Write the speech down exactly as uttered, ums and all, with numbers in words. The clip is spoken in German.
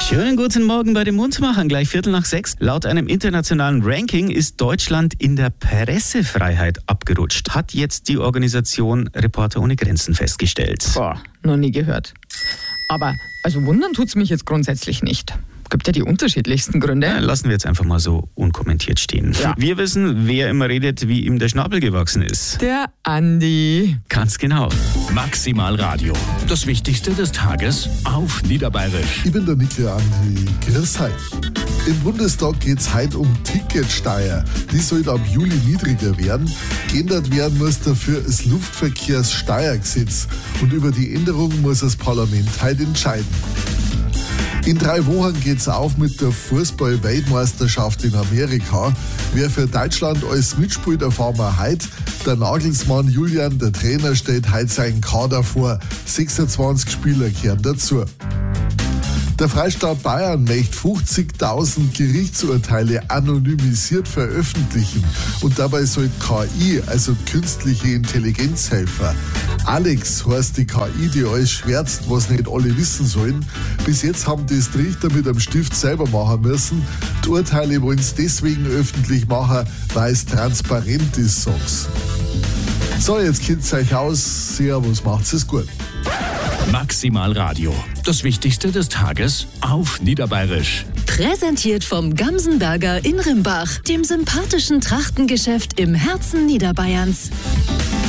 Schönen guten Morgen bei den Mundmachern, gleich Viertel nach sechs. Laut einem internationalen Ranking ist Deutschland in der Pressefreiheit abgerutscht, hat jetzt die Organisation Reporter ohne Grenzen festgestellt. Boah, noch nie gehört. Aber also wundern tut's mich jetzt grundsätzlich nicht. Gibt ja die unterschiedlichsten Gründe. Ja, lassen wir jetzt einfach mal so unkommentiert stehen. Ja. Wir wissen, wer immer redet, wie ihm der Schnabel gewachsen ist. Der Andi. Ganz genau. Maximal Radio. Das Wichtigste des Tages auf Niederbayerisch. Ich bin der Mikl Andi. Grüß euch. Im Bundestag geht es heute um Ticketsteuer. Die soll ab Juli niedriger werden. Geändert werden muss dafür das Luftverkehrssteuergesetz. Und über die Änderung muss das Parlament heute entscheiden. In drei Wochen geht's auf mit der Fußball-Weltmeisterschaft in Amerika. Wer für Deutschland alles mitspielt, erfahren wir heute. Der Nagelsmann Julian, der Trainer, stellt heute seinen Kader vor. sechsundzwanzig Spieler kehren dazu. Der Freistaat Bayern möchte fünfzigtausend Gerichtsurteile anonymisiert veröffentlichen. Und dabei soll K I, also künstliche Intelligenz, helfen. Alex heißt die K I, die alles schwärzt, was nicht alle wissen sollen. Bis jetzt haben das die Richter mit einem Stift selber machen müssen. Die Urteile wollen es deswegen öffentlich machen, weil es transparent ist, sag's. So, jetzt kennt's euch aus. Servus, macht's es gut. Maximal Radio. Das Wichtigste des Tages auf Niederbayerisch. Präsentiert vom Gamsenberger in Rimbach, dem sympathischen Trachtengeschäft im Herzen Niederbayerns.